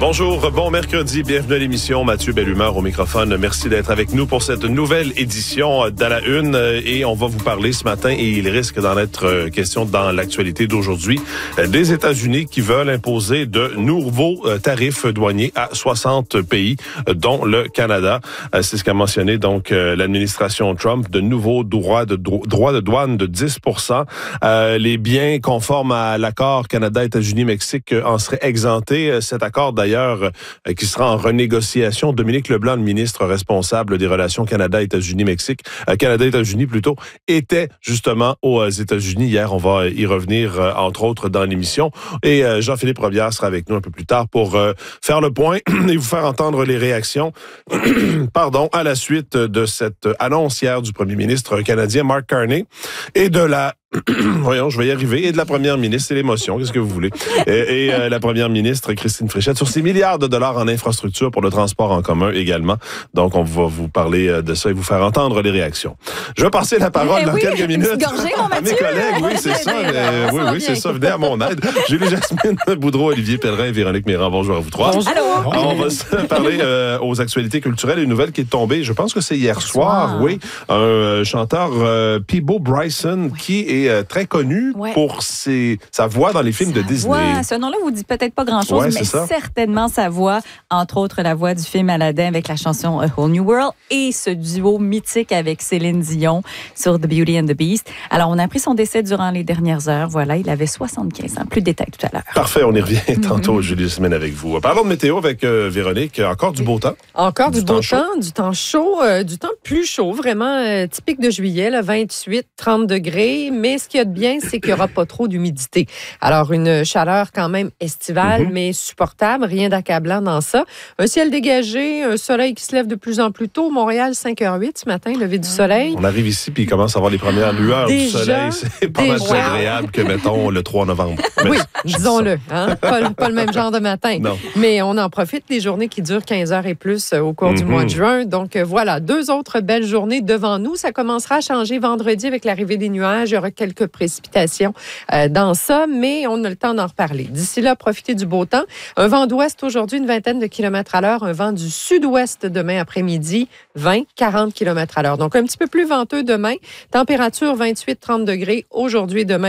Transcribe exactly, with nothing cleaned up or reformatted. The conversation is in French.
Bonjour, bon mercredi, bienvenue à l'émission. Mathieu Bellumeur au microphone. Merci d'être avec nous pour cette nouvelle édition d'À la Une. Et on va vous parler ce matin, et il risque d'en être question dans l'actualité d'aujourd'hui, des États-Unis qui veulent imposer de nouveaux tarifs douaniers à soixante pays, dont le Canada. C'est ce qu'a mentionné donc l'administration Trump, de nouveaux droits de, droits de douane de dix pour cent. Euh, les biens conformes à l'accord Canada-États-Unis-Mexique en seraient exemptés. Cet accord, d'ailleurs, qui sera en renégociation. Dominique Leblanc, le ministre responsable des relations Canada-États-Unis-Mexique, euh, Canada-États-Unis plutôt, était justement aux États-Unis hier. On va y revenir, euh, entre autres, dans l'émission. Et euh, Jean-Philippe Robillard sera avec nous un peu plus tard pour euh, faire le point et vous faire entendre les réactions pardon, à la suite de cette annonce hier du premier ministre canadien Mark Carney et de la voyons, je vais y arriver. Et de la première ministre, c'est l'émotion, qu'est-ce que vous voulez? Et, et euh, la première ministre, Christine Fréchette, sur six milliards de dollars en infrastructure pour le transport en commun également. Donc, on va vous parler de ça et vous faire entendre les réactions. Je vais passer la parole eh dans oui, quelques minutes gorgée, mon à mes collègues. Oui, c'est ça. Mais, oui, oui, c'est ça. Venez à mon aide. Julie-Jasmine Boudreau, Olivier Pellerin et Véronique Méran. Bonjour à vous trois. Bonjour. Allô. Alors, on va se parler euh, aux actualités culturelles. Une nouvelle qui est tombée, je pense que c'est hier soir, soir. oui. Un euh, chanteur, euh, Peabo Bryson, oui. qui est euh, très connu Ouais. pour ses, sa voix dans les films sa de Disney. Voix, ce nom-là vous dit peut-être pas grand-chose, ouais, mais certainement sa voix, entre autres la voix du film Aladdin avec la chanson A Whole New World et ce duo mythique avec Céline Dion sur The Beauty and the Beast. Alors, on a appris son décès durant les dernières heures. Voilà, il avait soixante-quinze ans. Plus de détails tout à l'heure. Parfait, on y revient mm-hmm. tantôt, Julie, semaine avec vous. Parlons de météo avec euh, Véronique. Encore du beau temps. Encore du, du beau temps, temps, du temps chaud, euh, du temps plus chaud, vraiment euh, typique de juillet, là, vingt-huit, trente degrés. Mais ce qu'il y a de bien, c'est qu'il n'y aura pas trop d'humidité. Alors, une chaleur quand même estivale, mm-hmm. mais supportable, rien d'accablant dans ça. Un ciel dégagé, un soleil qui se lève de plus en plus tôt. Montréal, cinq heures huit ce matin, lever du soleil. On arrive ici, puis il commence à avoir les premières lueurs déjà, du soleil. C'est pas déjà. mal plus agréable que, mettons, le trois novembre. Mais oui, disons-le. Hein? Pas, pas le même genre de matin. Non. Mais on en profite, les journées qui durent quinze heures et plus au cours mm-hmm. du mois de juin. Donc, voilà, deux autres belles journées devant nous. Ça commencera à changer vendredi avec l'arrivée des nuages. Il y aura quelques précipitations euh, dans ça, mais on a le temps d'en reparler. D'ici là, profitez du beau temps. Un vent d'ouest aujourd'hui, une vingtaine de kilomètres à l'heure. Un vent du sud-ouest demain après-midi, vingt à quarante kilomètres à l'heure. Donc, un petit peu plus venteux demain. Température vingt-huit à trente degrés aujourd'hui et demain.